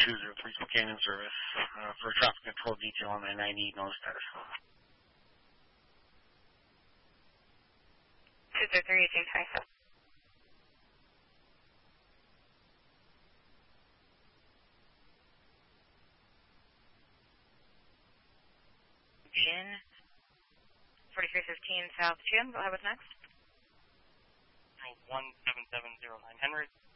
Spokane service for traffic control detail on the 90 nose status. 203-1827. Jin, 4315 South Jim. Go ahead with next. 17709 Henry.